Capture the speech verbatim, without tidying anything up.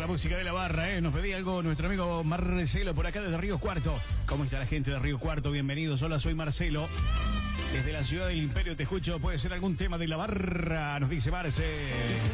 la música de la barra, ¿eh? Nos pedía algo nuestro amigo Marcelo por acá desde Río Cuarto. ¿Cómo está la gente de Río Cuarto? Bienvenidos. Hola, soy Marcelo. Desde la ciudad del Imperio te escucho. Puede ser algún tema de la barra, nos dice Marce.